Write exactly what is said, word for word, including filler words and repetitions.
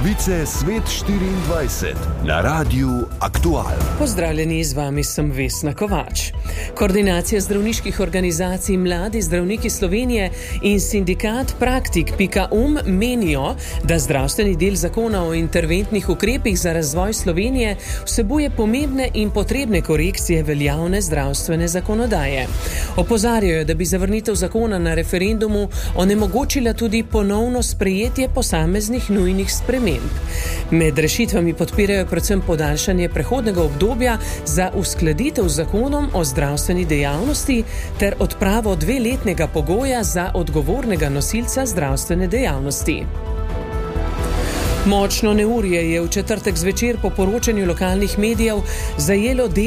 Novice Svet štiriindvajset na Radiu Aktual. Pozdravljeni, z vami sem Vesna Kovač. Koordinacija zdravniških organizacij Mladi zdravniki Slovenije in sindikat Praktik pika um menijo, da zdravstveni del zakona o interventnih ukrepih za razvoj Slovenije vsebuje pomembne in potrebne korekcije veljavne zdravstvene zakonodaje. Opozarjajo, da bi zavrnitev zakona na referendumu onemogočila tudi ponovno sprejetje posameznih nujnih sprememb. Med rešitvami podpirajo predvsem podaljšanje prehodnega obdobja za uskladitev z zakonom o zdravstveni dejavnosti ter odpravo dveletnega pogoja za odgovornega nosilca zdravstvene dejavnosti. Močno neurje je v četrtek zvečer po poročanju lokalnih medijev zajelo